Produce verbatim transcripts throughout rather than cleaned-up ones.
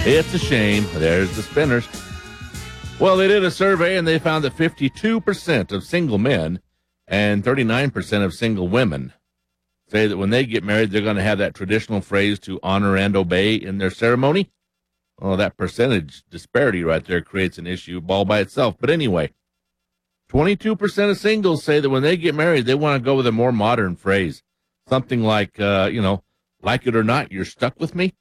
It's a shame. There's the spinners. Well, they did a survey, and they found that fifty-two percent of single men and thirty-nine percent of single women say that when they get married, they're going to have that traditional phrase to honor and obey in their ceremony. Well, that percentage disparity right there creates an issue all by itself. But anyway, twenty-two percent of singles say that when they get married, they want to go with a more modern phrase. Something like, uh, you know, like it or not, you're stuck with me.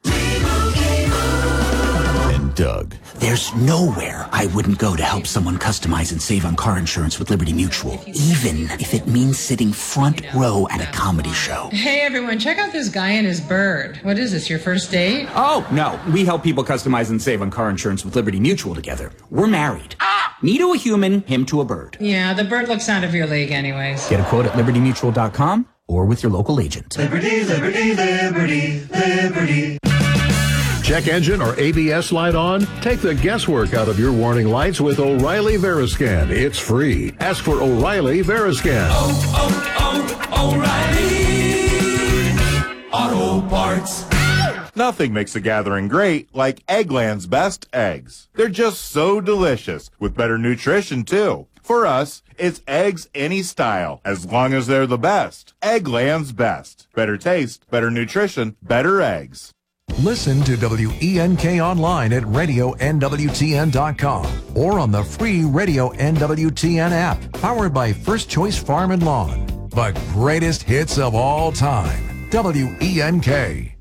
And Doug. There's nowhere I wouldn't go to help someone customize and save on car insurance with Liberty Mutual, even if it means sitting front row at a comedy show. Hey, everyone, check out this guy and his bird. What is this, your first date? Oh, no. We help people customize and save on car insurance with Liberty Mutual together. We're married. Ah! Me to a human, him to a bird. Yeah, the bird looks out of your league anyways. Get a quote at liberty mutual dot com or with your local agent. Liberty, liberty, liberty, liberty. Check engine or A B S light on? Take the guesswork out of your warning lights with O'Reilly Veriscan. It's free. Ask for O'Reilly Veriscan. Oh, oh, oh, O'Reilly Auto Parts. Nothing makes a gathering great like Eggland's best eggs. They're just so delicious, with better nutrition, too. For us, it's eggs any style, as long as they're the best. Eggland's best. Better taste, better nutrition, better eggs. Listen to W E N K online at radio N W T N dot com or on the free Radio N W T N app, powered by First Choice Farm and Lawn. The greatest hits of all time. W E N K.